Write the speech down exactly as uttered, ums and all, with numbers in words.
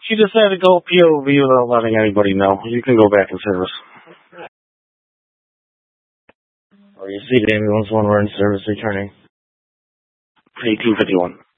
She decided to go P O V without letting anybody know. You can go back in service. Or you see the ambulance when we're in service returning. P two fifty-one.